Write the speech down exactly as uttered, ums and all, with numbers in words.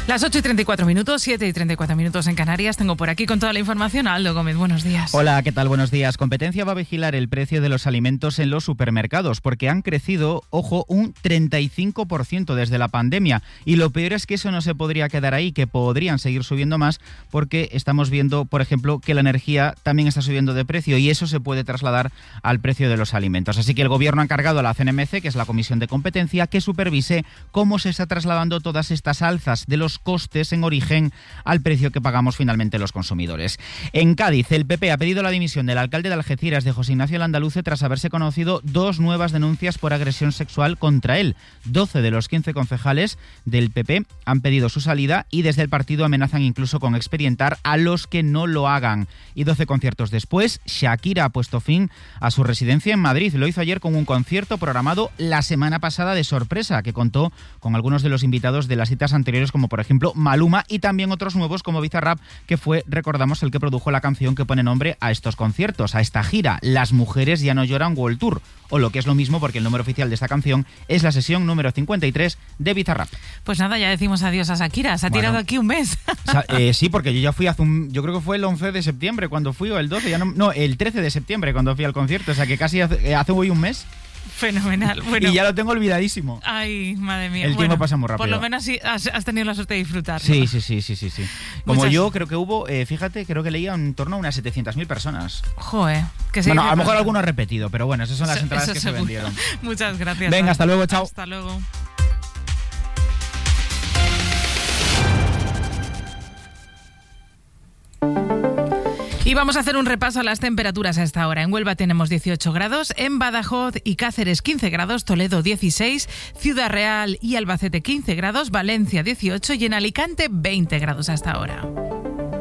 Las ocho y treinta y cuatro minutos, siete y treinta y cuatro minutos en Canarias. Tengo por aquí con toda la información a Aldo Gómez. Buenos días. Hola, ¿qué tal? Buenos días. Competencia va a vigilar el precio de los alimentos en los supermercados porque han crecido, ojo, un treinta y cinco por ciento desde la pandemia. Y lo peor es que eso no se podría quedar ahí, que podrían seguir subiendo más porque estamos viendo, por ejemplo, que la energía también está subiendo de precio y eso se puede trasladar al precio de los alimentos. Así que el Gobierno ha encargado a la C N M C, que es la Comisión de Competencia, que supervise cómo se está trasladando todas estas alzas de los costes en origen al precio que pagamos finalmente los consumidores. En Cádiz, el P P ha pedido la dimisión del alcalde de Algeciras, de José Ignacio Landaluce, tras haberse conocido dos nuevas denuncias por agresión sexual contra él. doce de los quince concejales del P P han pedido su salida y desde el partido amenazan incluso con expedientar a los que no lo hagan. Y doce conciertos después, Shakira ha puesto fin a su residencia en Madrid. Lo hizo ayer con un concierto programado la semana pasada de sorpresa, que contó con algunos de los invitados de las citas anteriores, como por ejemplo Maluma, y también otros nuevos como Bizarrap, que fue, recordamos, el que produjo la canción que pone nombre a estos conciertos, a esta gira, Las Mujeres Ya No Lloran World Tour, o lo que es lo mismo porque el número oficial de esta canción es la sesión número cincuenta y tres de Bizarrap. Pues nada, ya decimos adiós a Shakira, se ha bueno, tirado aquí un mes. Sa- eh, sí, porque yo ya fui hace un, yo creo que fue el once de septiembre cuando fui, o el doce, ya no, no, el trece de septiembre cuando fui al concierto, o sea que casi hace, hace hoy un mes. Fenomenal. Bueno, y ya lo tengo olvidadísimo. Ay, madre mía. El bueno, tiempo pasa muy rápido. Por lo menos sí has, has tenido la suerte de disfrutar. Sí, sí, sí, sí, sí, sí. Como Muchas... yo, creo que hubo, eh, fíjate, creo que leía en torno a unas setecientas mil personas. Joder. Que se bueno, a lo mejor pronto. alguno ha repetido, pero bueno, esas son las Eso, entradas eso que seguro. se vendieron. Muchas gracias. Venga, hasta luego, chao. Hasta luego. Y vamos a hacer un repaso a las temperaturas a esta hora. En Huelva tenemos dieciocho grados, en Badajoz y Cáceres quince grados, Toledo dieciséis, Ciudad Real y Albacete quince grados, Valencia dieciocho y en Alicante veinte grados hasta ahora.